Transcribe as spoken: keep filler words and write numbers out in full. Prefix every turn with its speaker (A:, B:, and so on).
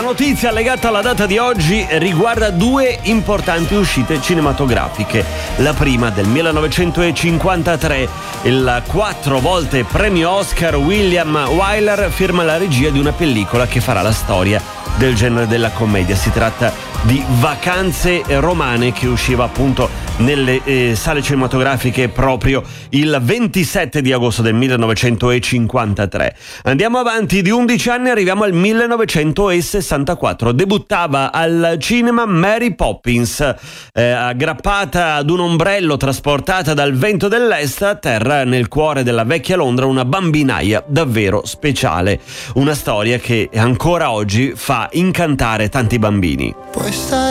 A: notizia legata alla data di oggi riguarda due importanti uscite cinematografiche. La prima del millenovecentocinquantatré, il quattro volte premio Oscar William Wyler firma la regia di una pellicola che farà la storia del genere della commedia. Si tratta di Vacanze romane, che usciva appunto nelle eh, sale cinematografiche proprio il ventisette di agosto del millenovecentocinquantatré. Andiamo avanti di undici anni, arriviamo al millenovecentosessantaquattro. Debuttava al cinema Mary Poppins, eh, aggrappata ad un ombrello, trasportata dal vento dell'est, a terra nel cuore della vecchia Londra una bambinaia davvero speciale. Una storia che ancora oggi fa incantare tanti bambini.
B: Puoi stare